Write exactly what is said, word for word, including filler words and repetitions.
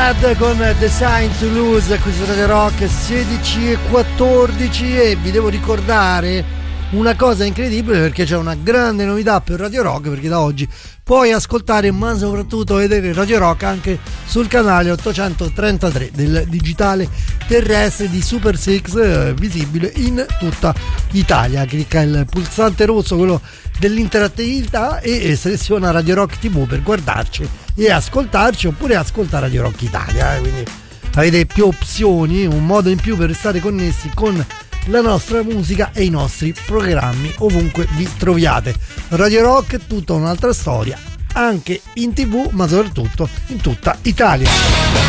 Bad con Design to Lose qui su Radio Rock sedici e quattordici, e vi devo ricordare una cosa incredibile, perché c'è una grande novità per Radio Rock, perché da oggi puoi ascoltare ma soprattutto vedere Radio Rock anche sul canale ottocentotrentatré del digitale terrestre di Super Six, eh, visibile in tutta Italia. Clicca il pulsante rosso, quello dell'interattività, e, e seleziona Radio Rock tivù per guardarci e ascoltarci, oppure ascolta Radio Rock Italia, eh, quindi avete più opzioni, un modo in più per restare connessi con la nostra musica e i nostri programmi ovunque vi troviate. Radio Rock è tutta un'altra storia, anche in tivù ma soprattutto in tutta Italia.